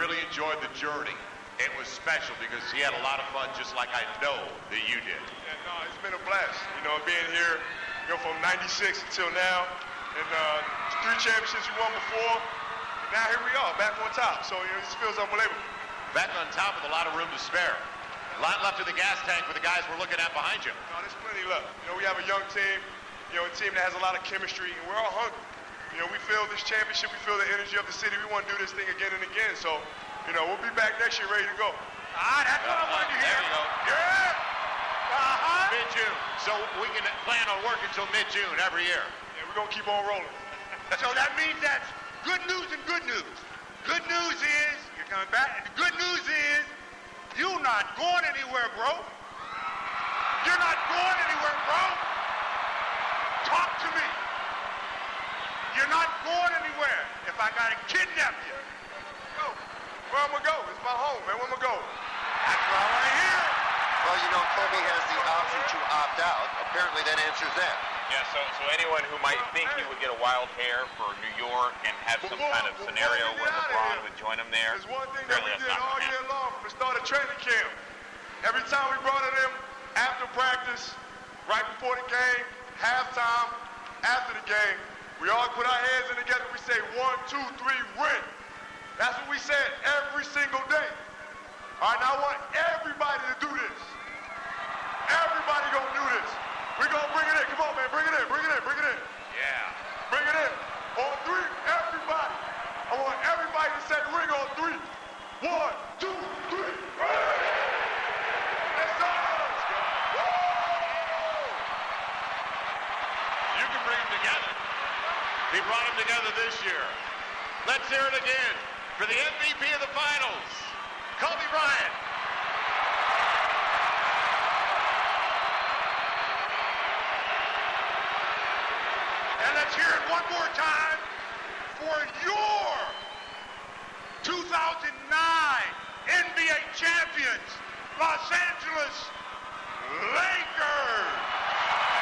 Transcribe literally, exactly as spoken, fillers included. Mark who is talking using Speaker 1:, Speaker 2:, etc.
Speaker 1: really enjoyed the journey. It was special because he had a lot of fun, just like I know that you did.
Speaker 2: Yeah, no, it's been a blast, you know, being here, you know, from ninety-six until now, and uh, three championships we won before, and now here we are, back on top, so, you know, it just feels unbelievable.
Speaker 1: Back on top with a lot of room to spare. A lot left in the gas tank for the guys we're looking at behind you.
Speaker 2: No, there's plenty left. You know, we have a young team, you know, a team that has a lot of chemistry, and we're all hungry. You know, we feel this championship, we feel the energy of the city. We want to do this thing again and again, so, you know, we'll be back next year ready to go.
Speaker 3: Ah, that's what I wanted to hear.
Speaker 1: There you go.
Speaker 3: Yeah. Uh-huh.
Speaker 1: Mid-June. So we can plan on working until mid-June every year.
Speaker 2: Yeah, we're going to keep on rolling.
Speaker 3: So that means that's good news and good news. Good news is you're coming back. And the good news is you're not going anywhere, bro. You're not going anywhere, bro. Talk to me. You're not going anywhere if I got to kidnap you.
Speaker 2: Go. Where I'm going to go? It's my home, man. Where I'm going to go?
Speaker 3: That's what I want to hear.
Speaker 4: Well, you know, Kobe has the option to opt out. Apparently that answers that.
Speaker 5: Yeah, so so anyone who might think he would get a wild hair for New York and have some kind of scenario where LeBron would join him there,
Speaker 2: there's one thing that we
Speaker 5: apparently
Speaker 2: did
Speaker 5: that's not
Speaker 2: all
Speaker 5: going to
Speaker 2: year
Speaker 5: happen.
Speaker 2: long from the start of training camp. Every time we brought in him after practice, right before the game, halftime, after the game, we all put our hands in together. We say one, two, three, win. That's what we said every single day. All right, now I want everybody to do this. Everybody gonna do this. We gonna bring it in. Come on, man. Bring it in. Bring it in. Bring it in.
Speaker 1: Yeah.
Speaker 2: Bring it in. On three, everybody. I want everybody to say ring on three. One, two, three. Let's go.
Speaker 1: You can bring them together. He brought them together this year. Let's hear it again for the M V P of the finals, Kobe Bryant.
Speaker 3: And let's hear it one more time for your two thousand nine N B A champions, Los Angeles Lakers.